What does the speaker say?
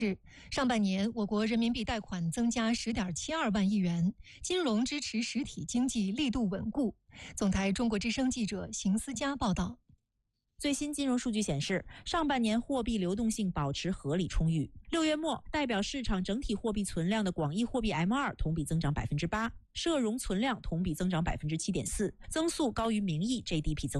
上半年，我国人民币贷款增加10.72万亿元，金融支持实体经济力度稳固。总台中国之声记者邢思佳报道。 最新金融数据显示，上半年货币流动性保持合理充裕。6月末，代表市场整体货币存量的广义货币 M2 同比增长8%，社融存量同比增长7.4%，增速高于名义 GDP 增